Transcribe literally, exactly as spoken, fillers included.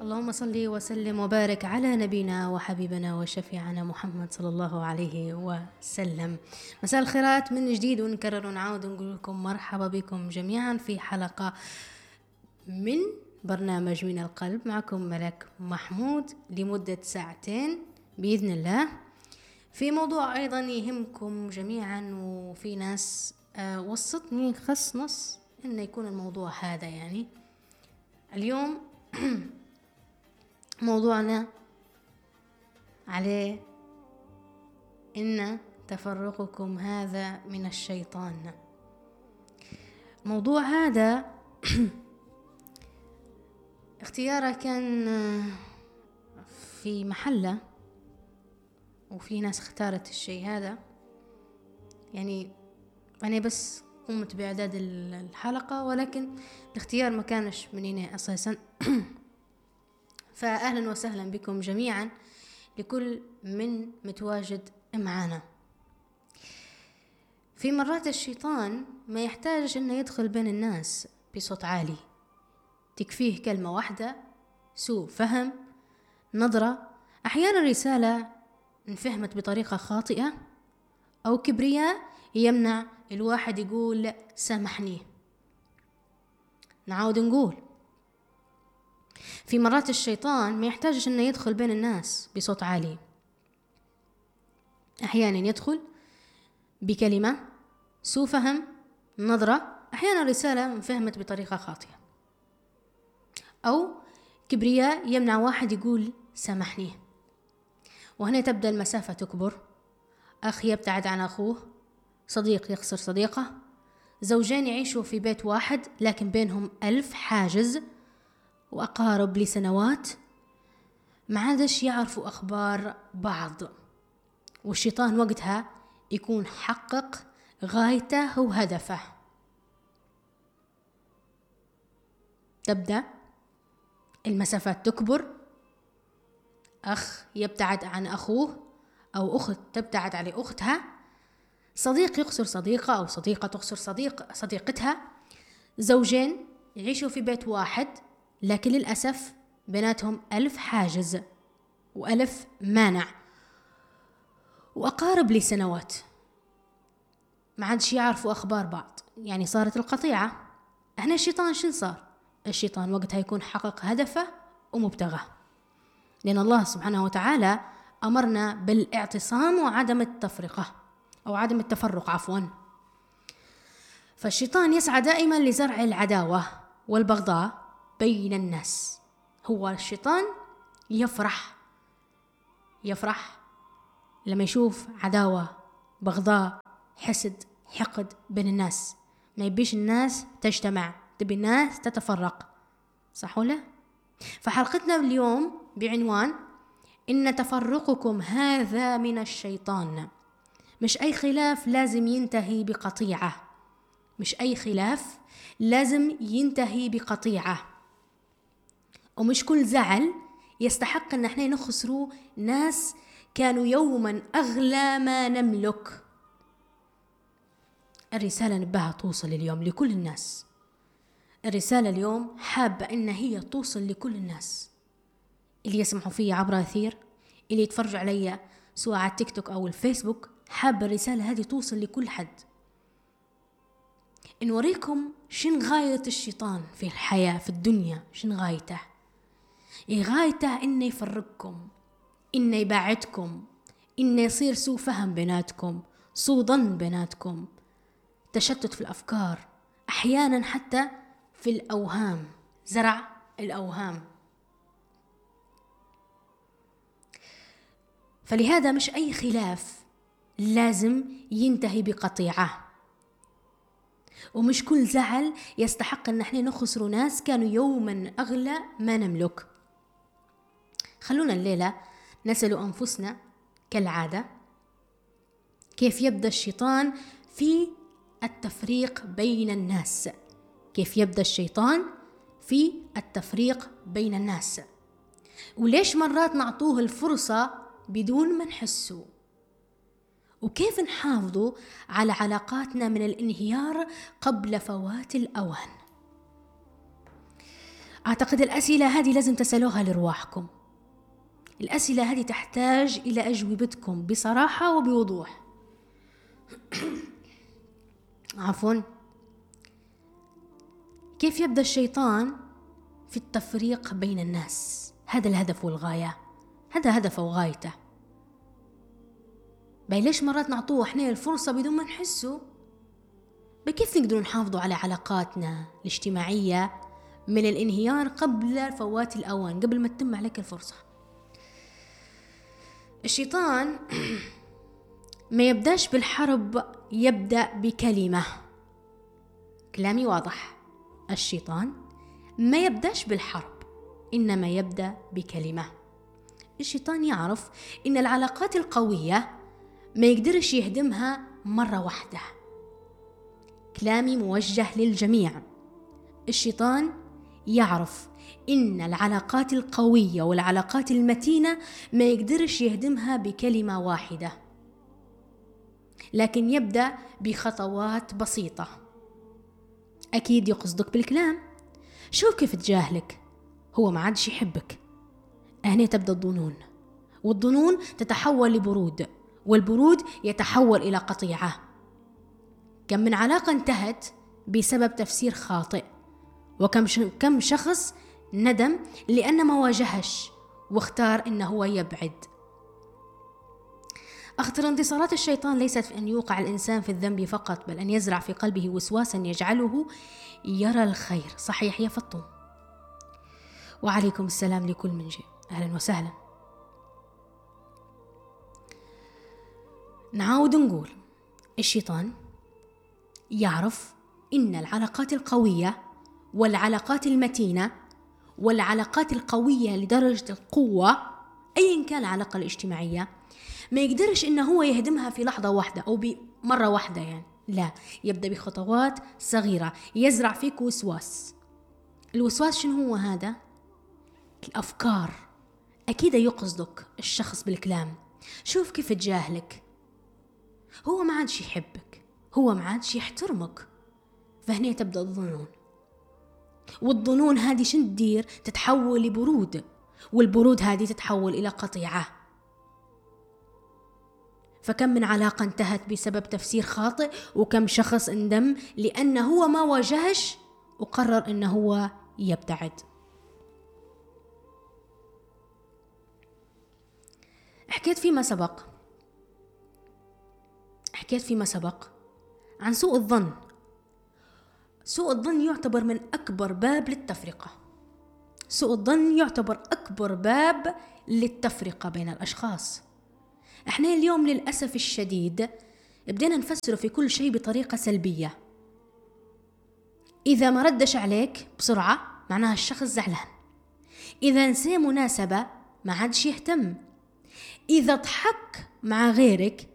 اللهم صل وسلم وبارك على نبينا وحبيبنا وشفيعنا محمد صلى الله عليه وسلم. مساء الخيرات من جديد، ونكرر ونعود ونقول لكم مرحبا بكم جميعا في حلقة من برنامج من القلب. معكم ملك محمود لمدة ساعتين بإذن الله، في موضوع أيضا يهمكم جميعا، وفي ناس آه وصتني خص نص إنه يكون الموضوع هذا. يعني اليوم موضوعنا عليه إن تفرقكم هذا من الشيطان. الموضوع هذا اختياره كان في محله، وفي ناس اختارت الشيء هذا. يعني أنا بس قمت بإعداد الحلقة، ولكن الاختيار ما كانش مني أساسا. فأهلا وسهلا بكم جميعا لكل من متواجد معنا. في مرات الشيطان ما يحتاج أنه يدخل بين الناس بصوت عالي، تكفيه كلمة واحدة، سوء فهم، نظرة، أحيانا رسالة انفهمت بطريقة خاطئة، أو كبرياء يمنع الواحد يقول سامحني. نعود نقول في مرات الشيطان ما يحتاجش أنه يدخل بين الناس بصوت عالي، أحيانا يدخل بكلمة، سوء فهم، نظرة، أحيانا رسالة انفهمت بطريقة خاطئة، أو كبرياء يمنع واحد يقول سامحني. وهنا تبدأ المسافة تكبر، أخ يبتعد عن أخوه، صديق يخسر صديقه، زوجين يعيشوا في بيت واحد لكن بينهم ألف حاجز، وأقارب لسنوات ما عادش يعرفوا أخبار بعض، والشيطان وقتها يكون حقق غايته وهدفه. تبدأ المسافات تكبر، أخ يبتعد عن أخوه، أو أخت تبتعد عن أختها، صديق يخسر صديقة، أو صديقة تخسر صديق صديقتها، زوجين يعيشوا في بيت واحد لكن للأسف بيناتهم ألف حاجز وألف مانع، وأقارب لسنوات ما عادش يعرفوا أخبار بعض. يعني صارت القطيعة. هنا الشيطان شن صار؟ الشيطان وقتها يكون حقق هدفه ومبتغاه، لأن الله سبحانه وتعالى أمرنا بالاعتصام وعدم التفرقة أو عدم التفرق عفوا. فالشيطان يسعى دائما لزرع العداوة والبغضاء بين الناس. هو الشيطان يفرح يفرح لما يشوف عداوة، بغضاء، حسد، حقد بين الناس. ما يبيش الناس تجتمع، تبي الناس تتفرق، صح ولا؟ فحلقتنا اليوم بعنوان إن تفرقكم هذا من الشيطان. مش أي خلاف لازم ينتهي بقطيعة، مش أي خلاف لازم ينتهي بقطيعة، ومش كل زعل يستحق أن احنا نخسروا ناس كانوا يوما أغلى ما نملك. الرسالة نبها توصل اليوم لكل الناس. الرسالة اليوم حابة إن هي توصل لكل الناس اللي يسمحوا فيه عبر أثير، اللي يتفرجوا علي سواء على التيك توك أو الفيسبوك. حابة الرسالة هذه توصل لكل حد، نوريكم شن غاية الشيطان في الحياة في الدنيا. شن غايته؟ إيه غايته؟ إنه يفرقكم، إنه يبعدكم، إنه يصير سوء فهم بيناتكم، سوء ظن بيناتكم، تشتت في الأفكار، أحيانا حتى في الأوهام، زرع الأوهام. فلهذا مش أي خلاف لازم ينتهي بقطيعة، ومش كل زعل يستحق أن احنا نخسر ناس كانوا يوما أغلى ما نملك. خلونا الليلة نسأل أنفسنا كالعادة، كيف يبدأ الشيطان في التفريق بين الناس؟ كيف يبدأ الشيطان في التفريق بين الناس؟ وليش مرات نعطوه الفرصة بدون ما نحسه؟ وكيف نحافظوا على علاقاتنا من الانهيار قبل فوات الأوان؟ أعتقد الأسئلة هذه لازم تسألوها لرواحكم. الأسئلة هذه تحتاج إلى أجوبتكم بصراحة وبوضوح. عفوا. كيف يبدأ الشيطان في التفريق بين الناس؟ هذا الهدف والغاية، هذا هدفه وغايته. باي ليش مرات نعطوه احنا الفرصة بدون ما نحسه؟ بكيف نقدر نحافظوا على علاقاتنا الاجتماعية من الانهيار قبل فوات الأوان، قبل ما تتم عليك الفرصة؟ الشيطان ما يبدأش بالحرب، يبدأ بكلمة. كلامي واضح، الشيطان ما يبدأش بالحرب، إنما يبدأ بكلمة. الشيطان يعرف إن العلاقات القوية ما يقدرش يهدمها مرة واحدة. كلامي موجه للجميع. الشيطان يعرف إن العلاقات القوية والعلاقات المتينة ما يقدرش يهدمها بكلمة واحدة، لكن يبدأ بخطوات بسيطة. أكيد يقصدك بالكلام. شوف كيف تجاهلك، هو ما عادش يحبك. هنا تبدأ الظنون، والظنون تتحول لبرود، والبرود يتحول إلى قطيعة. كم من علاقة انتهت بسبب تفسير خاطئ، وكم ش... كم شخص ندم لأن ما واجهش واختار إنه هو يبعد. أخطر انتصارات الشيطان ليست في أن يوقع الإنسان في الذنب فقط، بل أن يزرع في قلبه وسواسا يجعله يرى الخير. صحيح يا فطوم؟ وعليكم السلام لكل من جاء، أهلا وسهلا. نعاود نقول الشيطان يعرف إن العلاقات القوية والعلاقات المتينة والعلاقات القوية لدرجة القوة، أيا كان العلاقة الاجتماعية، ما يقدرش إنه هو يهدمها في لحظة واحدة أو بمرة واحدة يعني، لا، يبدأ بخطوات صغيرة، يزرع فيك وسواس. الوسواس شنو هو هذا؟ الأفكار. أكيد يقصدك الشخص بالكلام. شوف كيف تجاهلك، هو ما عادش يحبك، هو ما عادش يحترمك. فهنا تبدأ الظنون، والظنون هذه شن تدير؟ تتحول لبرود، والبرود هذه تتحول إلى قطيعة. فكم من علاقة انتهت بسبب تفسير خاطئ، وكم شخص اندم لأنه هو ما واجهش وقرر أنه هو يبتعد. حكيت فيما سبق حكيت فيما سبق عن سوء الظن. سوء الظن يعتبر من أكبر باب للتفرقة. سوء الظن يعتبر أكبر باب للتفرقة بين الأشخاص. احنا اليوم للأسف الشديد بدينا نفسر في كل شيء بطريقة سلبية. إذا ما ردش عليك بسرعة معناها الشخص زعلان. إذا نسي مناسبة ما عادش يهتم. إذا ضحك مع غيرك